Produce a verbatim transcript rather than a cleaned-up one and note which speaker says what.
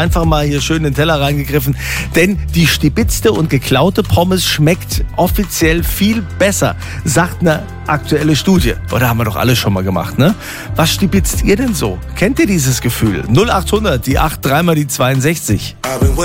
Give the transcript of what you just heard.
Speaker 1: Einfach mal hier schön in den Teller reingegriffen, denn die stibitzte und geklaute Pommes schmeckt offiziell viel besser, sagt eine aktuelle Studie. Oder haben wir doch alle schon mal gemacht, ne? Was stibitzt ihr denn so? Kennt ihr dieses Gefühl? null acht hundert, die acht, dreimal die zweiundsechzig.